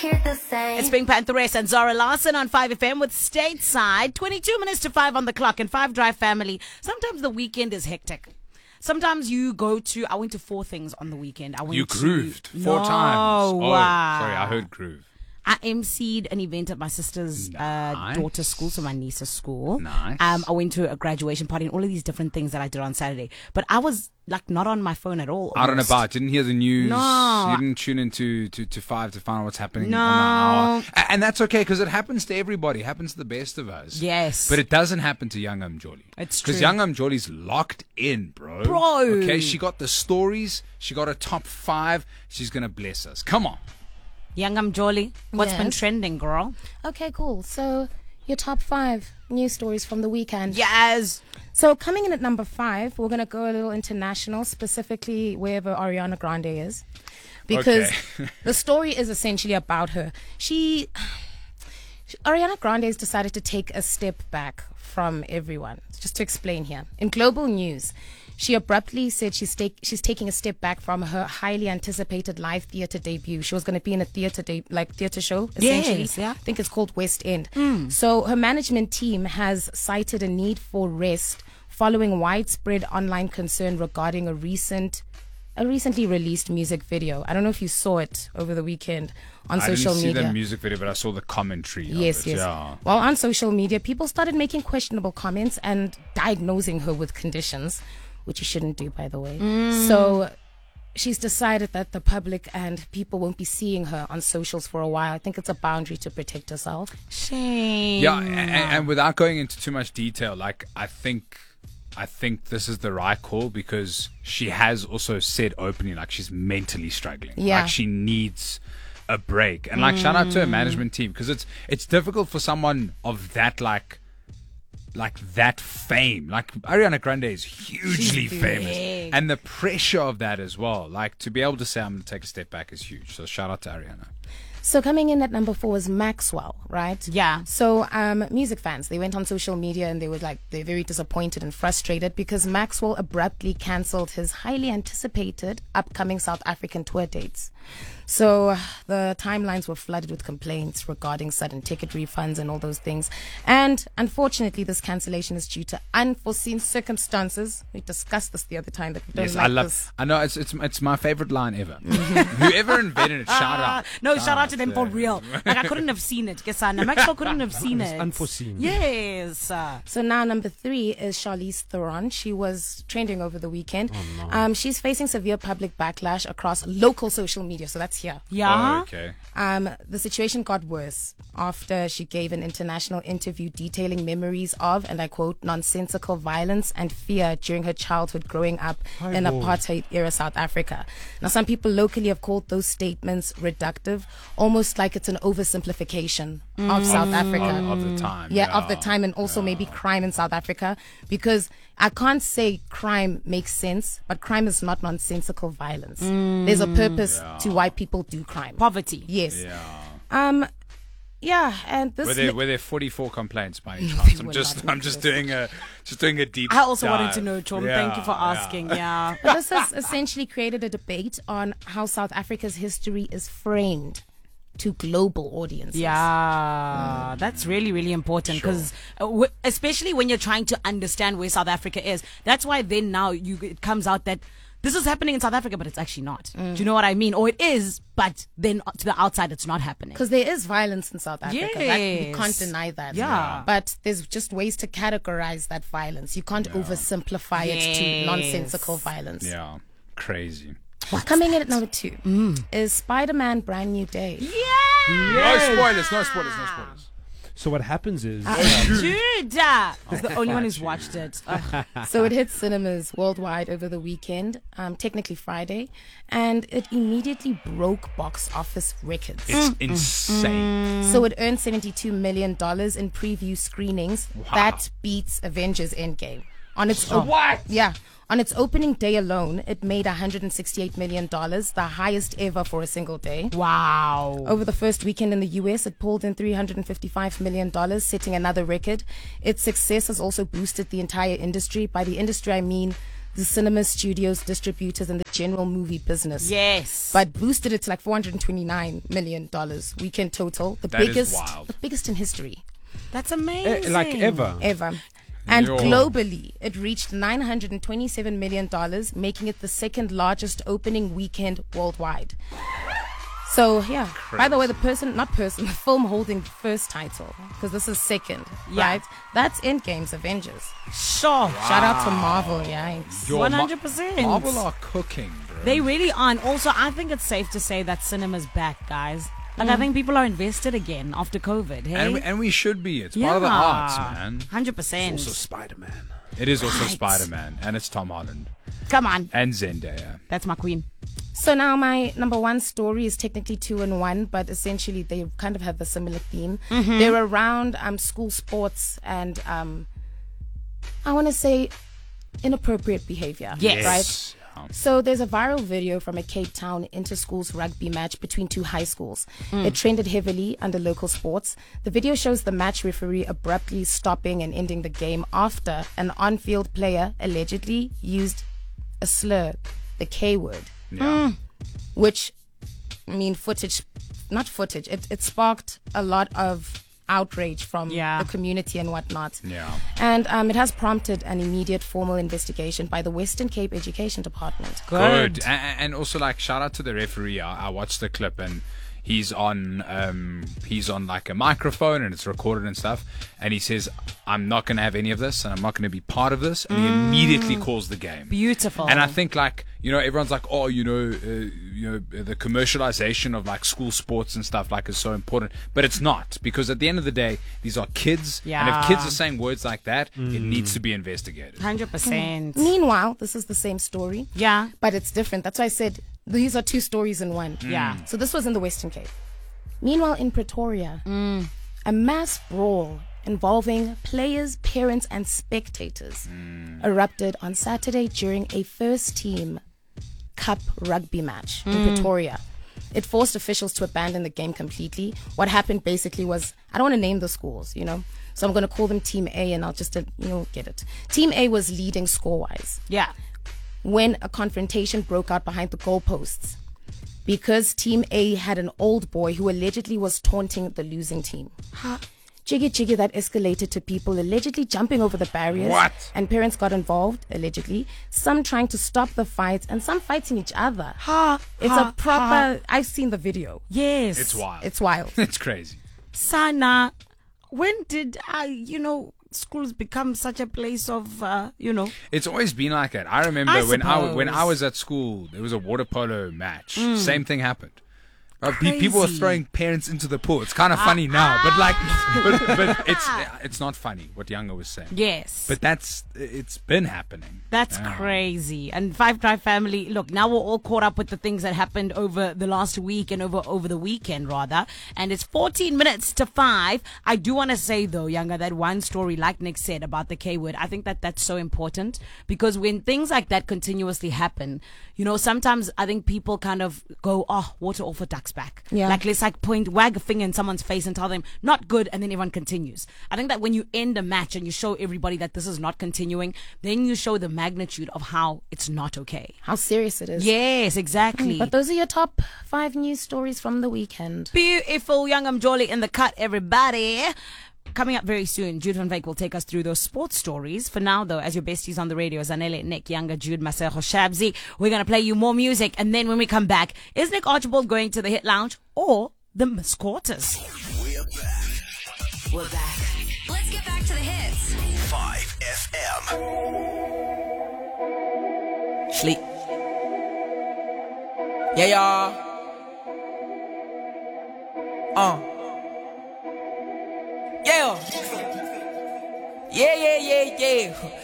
hear the same. It's Pink Pantheress and Zara Larson on 5FM with Stateside. 22 minutes to 5 on the clock and 5 Drive family. Sometimes the weekend is hectic. Sometimes you go to, I went to 4 things on the weekend. You grooved 4 No, times. Oh, wow. sorry, I heard groove. I emceed an event at my sister's daughter's school, so my niece's school. Nice. I went to a graduation party and all of these different things that I did on Saturday. But I was like not on my phone at all. Out and almost. about. Didn't hear the news. No. You didn't tune into to 5 to find out what's happening No. on the hour. And that's okay because it happens to everybody. It happens to the best of us. Yes. But it doesn't happen to young Jolly. It's true. Because young Jolly's locked in, bro. Bro. Okay, she got the stories. She got a top 5. She's going to bless us. Come on. Young Jolly, what's been Yes. trending, girl? Okay, cool. So your top 5 news stories from the weekend. Yes. So coming in at number 5, we're going to go a little international, specifically wherever Ariana Grande is. Because Okay. the story is essentially about her. Ariana Grande has decided to take a step back from everyone. Just to explain here. In global news, she abruptly said she's taking a step back from her highly anticipated live theater debut. She was going to be in a theater show, essentially. Yes, yeah. I think it's called West End. So her management team has cited a need for rest following widespread online concern regarding a recently released music video. I don't know if you saw it over the weekend on social I didn't media. see the music video, but I saw the commentary. Yes, of it. yes. Yeah. Well, on social media, people started making questionable comments and diagnosing her with conditions, which you shouldn't do, by the way. So she's decided that the public and people won't be seeing her on socials for a while. I think it's a boundary to protect herself. Shame. Yeah, and without going into too much detail, like I think this is the right call because she has also said openly like she's mentally struggling. Yeah. Like she needs a break. And like shout out to her management team because it's difficult for someone of that like that fame. Like Ariana Grande is hugely famous. big. And the pressure of that as well. Like to be able to say I'm gonna take a step back is huge. So shout out to Ariana. So coming in at number 4 is Maxwell, right? Yeah. So music fans, they went on social media and they're very disappointed and frustrated because Maxwell abruptly cancelled his highly anticipated upcoming South African tour dates. So the timelines were flooded with complaints regarding sudden ticket refunds and all those things. And unfortunately, this cancellation is due to unforeseen circumstances. We discussed this the other time that we don't Yes, like I love. this. I know it's my favorite line ever. Whoever invented it, shout out. No, shout out to them for real. Like I couldn't have seen it. Kesana. Maxwell couldn't have seen it. Unforeseen. Yes. So now number 3 is Charlize Theron. She was trending over the weekend. She's facing severe public backlash across local social media. So that's here. Yeah. Oh, okay. The situation got worse after she gave an international interview detailing memories of, and I quote, nonsensical violence and fear during her childhood growing up in apartheid-era South Africa. Now, some people locally have called those statements reductive, almost like it's an oversimplification of South Africa. Of the time. Yeah, of the time, and also maybe crime in South Africa, because I can't say crime makes sense, but crime is not nonsensical violence. There's a purpose to why people do crime. Poverty. Yes. Yeah. Yeah, and this Were there 44 complaints by any They chance? were I'm not just doing a deep. I also wanted dive. to know, Chom. Yeah, Thank you for asking. Yeah. But this has essentially created a debate on how South Africa's history is framed to global audiences. Yeah, that's really, really important because, especially when you're trying to understand where South Africa is, that's why then now it comes out that this is happening in South Africa, but it's actually not. Do you know what I mean? Or it is, but then to the outside, it's not happening. Because there is violence in South Africa. That, you Yes. can't deny that. Yeah. But there's just ways to categorize that violence. You can't oversimplify it to Yes. nonsensical violence. Yeah, crazy. Coming in at number 2 is Spider-Man Brand New Day. No spoilers. No spoilers. So what happens is Dude, I was the only one who's watched it. Ugh. So it hit cinemas worldwide over the weekend, technically Friday, and it immediately broke box office records. It's insane. So it earned $72 million in preview screenings. That beats Avengers Endgame. On its Yeah. On its opening day alone, it made $168 million, the highest ever for a single day. Wow. Over the first weekend in the US, it pulled in $355 million, setting another record. Its success has also boosted the entire industry. By the industry, I mean the cinema studios, distributors, and the general movie business. Yes. But boosted it to like $429 million weekend total. That is wild. The biggest in history. That's amazing. Like ever. And Yo. globally, it reached $927 million, making it the second largest opening weekend worldwide. So, yeah. By the way, the film holding the first title, because this is second, Yeah. right? That's Endgame's Avengers. Sure. Shout out to Marvel, yikes. Yo, 100%. Marvel are cooking, bro. They really are. And also, I think it's safe to say that cinema's back, guys. Like, I think people are invested again after COVID, hey? and we should be. It's part of the arts, man. 100%. Also Spider-Man. It is also Right. Spider-Man, and it's Tom Holland Come on. and Zendaya. That's my queen. So now my number one story is technically 2 in 1, but essentially they kind of have a similar theme. They're around school sports and I want to say inappropriate behavior. Yes. Right? So there's a viral video from a Cape Town inter-schools rugby match between 2 high schools. It trended heavily under local sports. The video shows the match referee abruptly stopping and ending the game after an on-field player allegedly used a slur, the K word. Yeah. Which, I mean, it sparked a lot of outrage from Yeah. the community and whatnot. Yeah. And it has prompted an immediate formal investigation by the Western Cape Education Department. Good. And also, like, shout out to the referee. I watched the clip, and he's on like a microphone, and it's recorded and stuff. And he says, "I'm not going to have any of this, and I'm not going to be part of this." And he immediately calls the game. Beautiful. And I think, like, everyone's like, oh, the commercialization of like school sports and stuff like is so important, but it's not, because at the end of the day, these are kids, and Yeah. if kids are saying words like that, it needs to be investigated. 100%. Meanwhile, this is the same story, Yeah. but it's different. That's why I said these are 2 stories in 1. Yeah. So this was in the Western Cape. Meanwhile, in Pretoria, a mass brawl involving players, parents, and spectators erupted on Saturday during a first team cup rugby match in Pretoria. It forced officials to abandon the game completely. What happened basically was, I don't want to name the schools, so I'm going to call them Team A, and I'll just, get it. Team A was leading score-wise Yeah. when a confrontation broke out behind the goalposts because Team A had an old boy who allegedly was taunting the losing team. Jiggy that escalated to people allegedly jumping over the barriers. What? And parents got involved, allegedly. Some trying to stop the fights and some fighting each other. It's a proper... I've seen the video. Yes. It's wild. It's wild. It's crazy. Sana, when did schools become such a place of, It's always been like that. I remember I when suppose. I was at school, there was a water polo match. Same thing happened. People were Crazy. throwing parents into the pool. It's kind of funny now, but like, but it's not funny what Younger was saying. Yes. But it's been happening. That's Yeah. crazy. And Five Drive family, look, now we're all caught up with the things that happened over the last week and over the weekend, rather. And it's 14 minutes to 5. I do want to say, though, Younger, that one story, like Nick said, about the K word, I think that's so important, because when things like that continuously happen, sometimes I think people kind of go, oh, water off a duck's back. Yeah. Like, let's wag a finger in someone's face and tell them, not good, and then everyone continues. I think that when you end a match and you show everybody that this is not continuing, then you show the magnitude of how it's not okay. How serious it is. Yes, exactly. But those are your top 5 news stories from the weekend. Beautiful. Young Jolly in the cut, everybody. Coming up very soon, Jude van Wyk will take us through those sports stories. For now, though, as your besties on the radio, Zanele, Nick, Younger, Jude, Masejo, Shabzi, we're going to play you more music. And then when we come back, is Nick Archibald going to the Hit Lounge or the Miss Quarters? We're back. We're back. Let's get back to the hits. 5FM. Sleep. Yeah, y'all. Yeah. Yeah.